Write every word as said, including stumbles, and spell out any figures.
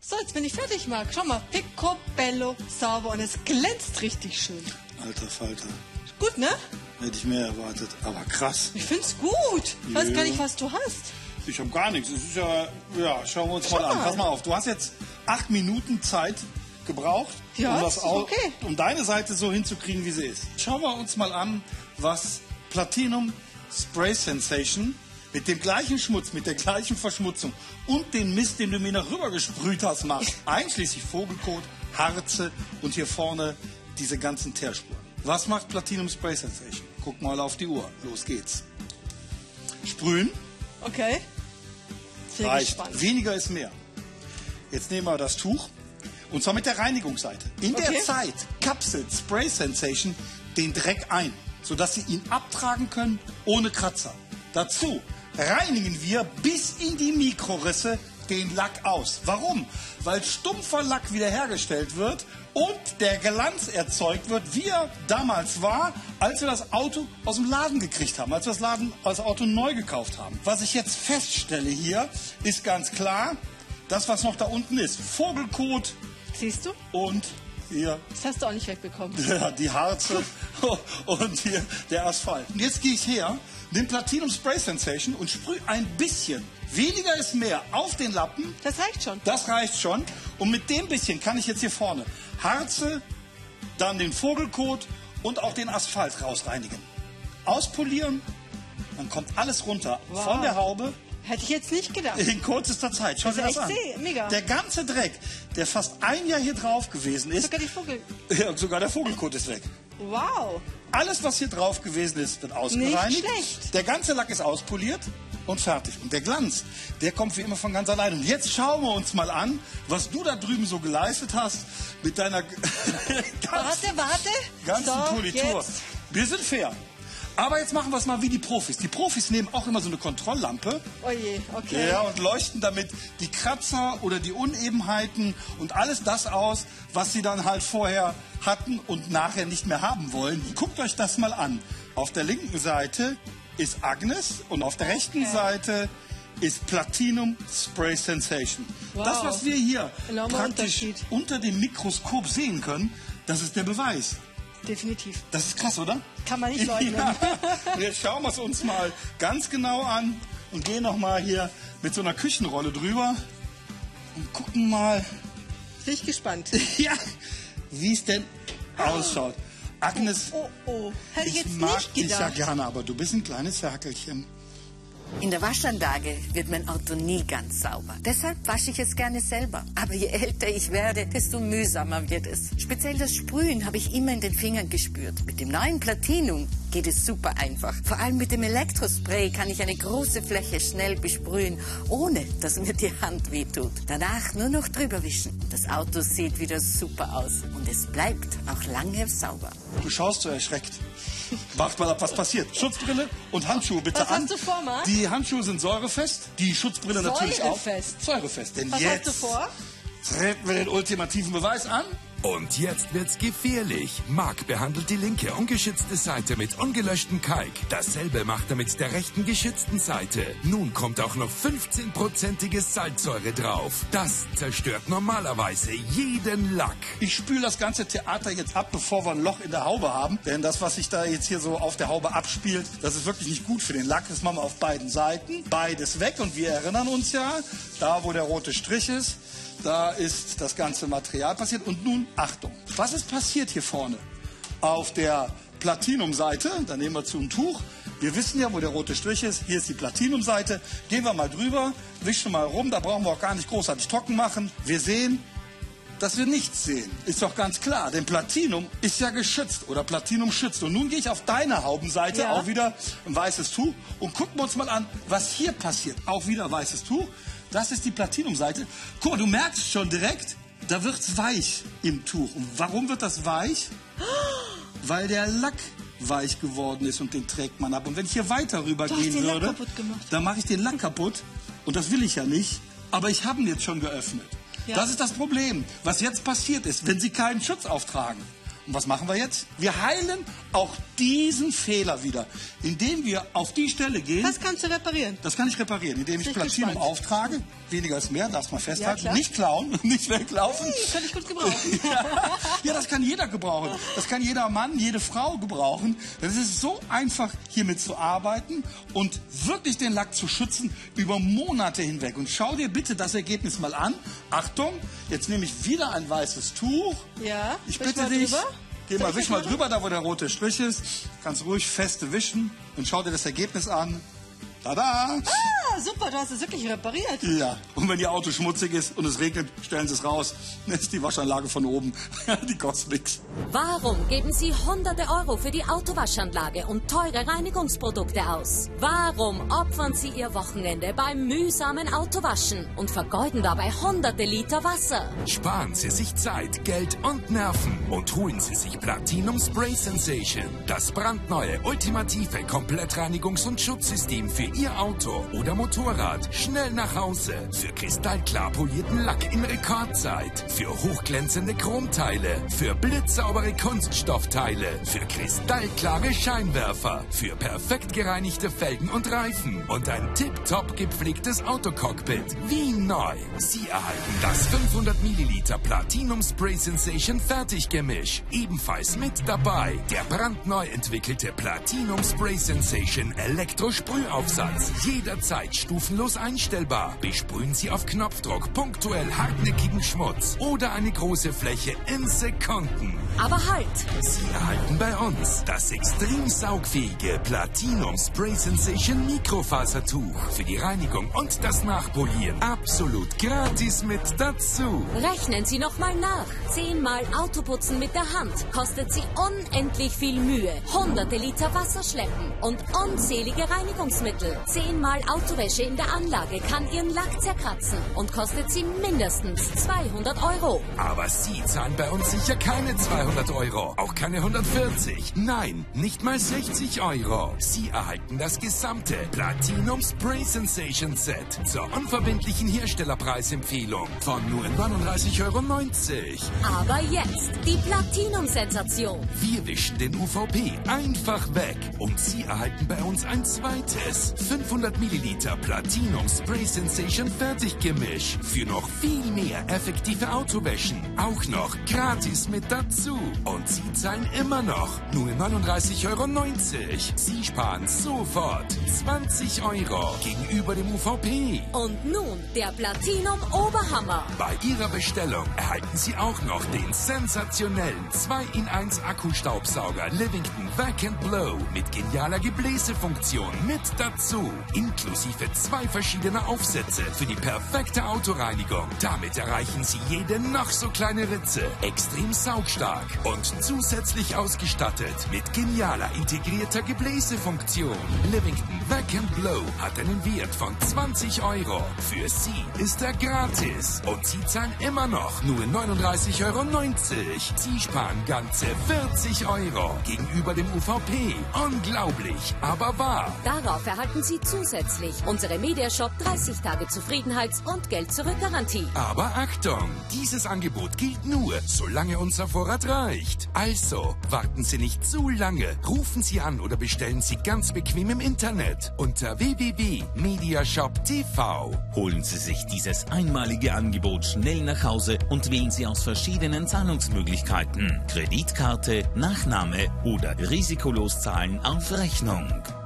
So, jetzt bin ich fertig, Marc. Schau mal, picobello, sauber und es glänzt richtig schön. Alter Falter. Gut, ne? Hätte ich mehr erwartet. Aber krass. Ich find's gut. Ich weiß gar nicht, was du hast. Ich habe gar nichts. Es ist ja, ja, schauen wir uns Schau mal an. mal. Pass mal auf, du hast jetzt acht Minuten Zeit gebraucht, Ja, um, das das ist au- okay. um deine Seite so hinzukriegen, wie sie ist. Schauen wir uns mal an, was Platinum Spray Sensation mit dem gleichen Schmutz, mit der gleichen Verschmutzung und den Mist, den du mir noch rüber gesprüht hast, macht. Einschließlich Vogelkot, Harze und hier vorne diese ganzen Teerspuren. Was macht Platinum Spray Sensation? Guck mal auf die Uhr. Los geht's. Sprühen. Okay. Sehr Reicht. gespannt. Weniger ist mehr. Jetzt nehmen wir das Tuch. Und zwar mit der Reinigungsseite. In Okay. der Zeit kapselt Spray Sensation den Dreck ein, sodass Sie ihn abtragen können ohne Kratzer. Dazu reinigen wir bis in die Mikrorisse den Lack aus. Warum? Weil stumpfer Lack wiederhergestellt wird und der Glanz erzeugt wird, wie er damals war, als wir das Auto aus dem Laden gekriegt haben, als wir das, Laden, das Auto neu gekauft haben. Was ich jetzt feststelle hier, ist ganz klar, das, was noch da unten ist, Vogelkot Siehst du? und hier Das hast du auch nicht wegbekommen. ja, die Harze und hier der Asphalt. Und jetzt gehe ich her, nehme Platinum Spray Sensation und sprühe ein bisschen, weniger ist mehr, auf den Lappen. Das reicht schon. Das reicht schon. Und mit dem bisschen kann ich jetzt hier vorne Harze, dann den Vogelkot und auch den Asphalt rausreinigen. Auspolieren, dann kommt alles runter Wow. von der Haube Hätte ich jetzt nicht gedacht. in kürzester Zeit. Schau Das dir ist das an. echt sehr- mega. Der ganze Dreck, der fast ein Jahr hier drauf gewesen ist, Sogar die Vogel. ja, und sogar der Vogelkot ist weg. Wow. Alles, was hier drauf gewesen ist, wird ausgereinigt. Nicht schlecht. Der ganze Lack ist auspoliert und fertig. Und der Glanz, der kommt wie immer von ganz allein. Und jetzt schauen wir uns mal an, was du da drüben so geleistet hast mit deiner ganzen, Warte, warte. ganzen So, Politur. jetzt. Wir sind fair. Aber jetzt machen wir es mal wie die Profis. Die Profis nehmen auch immer so eine Kontrolllampe. Oh je, okay. Ja, und leuchten damit die Kratzer oder die Unebenheiten und alles das aus, was sie dann halt vorher hatten und nachher nicht mehr haben wollen. Guckt euch das mal an. Auf der linken Seite ist Agnes und auf der rechten Okay. Seite ist Platinum Spray Sensation. Wow. Das, was wir hier Enormer praktisch Unterschied. unter dem Mikroskop sehen können, das ist der Beweis. Definitiv. Das ist krass, oder? Kann man nicht leugnen. Ja. Und jetzt schauen wir es uns mal ganz genau an und gehen noch mal hier mit so einer Küchenrolle drüber und gucken mal, Bin ich gespannt. ja, wie es denn ausschaut. Agnes, Oh, oh. Hätte ich ich jetzt mag nicht dich ja gedacht. gerne, aber du bist ein kleines Ferkelchen. In der Waschanlage wird mein Auto nie ganz sauber. Deshalb wasche ich es gerne selber. Aber je älter ich werde, desto mühsamer wird es. Speziell das Sprühen habe ich immer in den Fingern gespürt. Mit dem neuen Platinum geht es super einfach. Vor allem mit dem Elektrospray kann ich eine große Fläche schnell besprühen, ohne dass mir die Hand wehtut. Danach nur noch drüber wischen. Das Auto sieht wieder super aus. Und es bleibt auch lange sauber. Du schaust so erschreckt. Wart mal ab, was passiert. Schutzbrille und Handschuhe bitte Was an. hast du vor, Marc? Die Handschuhe sind säurefest, die Schutzbrille natürlich auch. Säurefest? Säurefest. Denn Was jetzt hast du vor? treten wir den ultimativen Beweis an. Und jetzt wird's gefährlich. Marc behandelt die linke ungeschützte Seite mit ungelöschtem Kalk. Dasselbe macht er mit der rechten geschützten Seite. Nun kommt auch noch fünfzehnprozentige Salzsäure drauf. Das zerstört normalerweise jeden Lack. Ich spüle das ganze Theater jetzt ab, bevor wir ein Loch in der Haube haben. Denn das, was sich da jetzt hier so auf der Haube abspielt, das ist wirklich nicht gut für den Lack. Das machen wir auf beiden Seiten. Beides weg. Und wir erinnern uns ja, da wo der rote Strich ist, da ist das ganze Material passiert. Und nun, Achtung, was ist passiert hier vorne? Auf der Platinum-Seite, da nehmen wir zu ein Tuch. Wir wissen ja, wo der rote Strich ist. Hier ist die Platinum-Seite. Gehen wir mal drüber, wischen mal rum. Da brauchen wir auch gar nicht großartig trocken machen. Wir sehen, dass wir nichts sehen. Ist doch ganz klar, denn Platinum ist ja geschützt oder Platinum schützt. Und nun gehe ich auf deine Haubenseite, Ja. auch wieder ein weißes Tuch und gucken wir uns mal an, was hier passiert. Auch wieder weißes Tuch. Das ist die Platinum-Seite. Guck mal, du merkst schon direkt, da wird's weich im Tuch. Und warum wird das weich? Weil der Lack weich geworden ist und den trägt man ab. Und wenn ich hier weiter rüber Du hast gehen den Lack würde, kaputt gemacht. dann mache ich den Lack kaputt. Und das will ich ja nicht. Aber ich habe ihn jetzt schon geöffnet. Ja. Das ist das Problem. Was jetzt passiert ist, wenn Sie keinen Schutz auftragen Und was machen wir jetzt? Wir heilen auch diesen Fehler wieder, indem wir auf die Stelle gehen. Das kannst du reparieren. Das kann ich reparieren, indem ich Platinum gespannt. auftrage. Weniger ist mehr, darfst mal festhalten. Ja, nicht klauen, nicht weglaufen. Hey, kann ich gut gebrauchen. ja, ja, das kann jeder gebrauchen. Das kann jeder Mann, jede Frau gebrauchen. Es ist so einfach, hiermit zu arbeiten und wirklich den Lack zu schützen über Monate hinweg. Und schau dir bitte das Ergebnis mal an. Achtung, jetzt nehme ich wieder ein weißes Tuch. Ja, ich wisch bitte mal dich. drüber. Geh Soll mal, ich wisch das mal machen? drüber, da wo der rote Strich ist. Kannst ruhig feste wischen und schau dir das Ergebnis an. Tada! Ah, super, du hast es wirklich repariert. Ja, und wenn Ihr Auto schmutzig ist und es regnet, stellen Sie es raus. Das ist die Waschanlage von oben. Die kostet nichts. Warum geben Sie hunderte Euro für die Autowaschanlage und teure Reinigungsprodukte aus? Warum opfern Sie Ihr Wochenende beim mühsamen Autowaschen und vergeuden dabei hunderte Liter Wasser? Sparen Sie sich Zeit, Geld und Nerven und holen Sie sich Platinum Spray Sensation. Das brandneue, ultimative Komplettreinigungs- und Schutzsystem für Ihr Auto oder Motorrad. Schnell nach Hause. Für kristallklar polierten Lack in Rekordzeit. Für hochglänzende Chromteile. Für blitzsaubere Kunststoffteile. Für kristallklare Scheinwerfer. Für perfekt gereinigte Felgen und Reifen. Und ein tipptopp gepflegtes Autocockpit. Wie neu. Sie erhalten das fünfhundert Milliliter Platinum Spray Sensation Fertiggemisch. Ebenfalls mit dabei der brandneu entwickelte Platinum Spray Sensation Elektrosprühaufsatz. Jederzeit stufenlos einstellbar. Besprühen Sie auf Knopfdruck punktuell hartnäckigen Schmutz oder eine große Fläche in Sekunden. Aber halt! Sie erhalten bei uns das extrem saugfähige Platinum Spray Sensation Mikrofasertuch für die Reinigung und das Nachpolieren. Absolut gratis mit dazu. Rechnen Sie noch mal nach. Zehnmal Autoputzen mit der Hand kostet Sie unendlich viel Mühe. Hunderte Liter Wasser schleppen und unzählige Reinigungsmittel. Zehnmal Autowäsche in der Anlage kann Ihren Lack zerkratzen und kostet Sie mindestens zweihundert Euro. Aber Sie zahlen bei uns sicher keine zweihundert Euro, auch keine hundertvierzig. Nein, nicht mal sechzig Euro. Sie erhalten das gesamte Platinum Spray Sensation Set zur unverbindlichen Herstellerpreisempfehlung von nur neununddreißig Euro neunzig. Aber jetzt die Platinum-Sensation. Wir wischen den U V P einfach weg und Sie erhalten bei uns ein zweites fünfhundert Milliliter Platinum Spray Sensation Fertiggemisch für noch viel mehr effektive Autowäschen. Auch noch gratis mit dazu. Und Sie zahlen immer noch nur neununddreißig Euro neunzig. Sie sparen sofort zwanzig Euro gegenüber dem U V P. Und nun der Platinum-Oberhammer. Bei Ihrer Bestellung erhalten Sie auch noch den sensationellen zwei in eins Akkustaubsauger Livington Vac and Blow mit genialer Gebläsefunktion mit dazu. Inklusive zwei verschiedener Aufsätze für die perfekte Autoreinigung. Damit erreichen Sie jede noch so kleine Ritze extrem saugstark und zusätzlich ausgestattet mit genialer integrierter Gebläsefunktion. Livington Vac and Blow hat einen Wert von zwanzig Euro. Für Sie ist er gratis und Sie zahlen immer noch nur neununddreißig Euro neunzig. Sie sparen ganze vierzig Euro gegenüber dem U V P. Unglaublich, aber wahr. Darauf erhalten Sie zusätzlich unsere Mediashop dreißig Tage Zufriedenheits- und Geld-Zurück-Garantie. Aber Achtung, dieses Angebot gilt nur, solange unser Vorrat reicht. Also, warten Sie nicht zu lange. Rufen Sie an oder bestellen Sie ganz bequem im Internet unter w w w punkt mediashop punkt t v. Holen Sie sich dieses einmalige Angebot schnell nach Hause und wählen Sie aus verschiedenen Zahlungsmöglichkeiten. Kreditkarte, Nachname oder risikolos zahlen auf Rechnung.